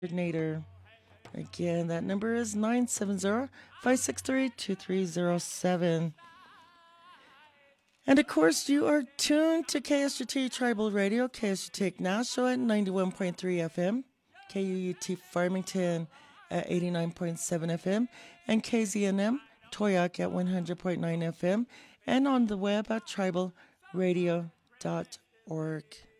coordinator. Again, that number is 970-563-2307. And of course, you are tuned to KSGT Tribal Radio, KSGT National at 91.3 FM, KUUT Farmington at 89.7 FM, and KZNM Toyak at 100.9 FM, and on the web at tribalradio.org.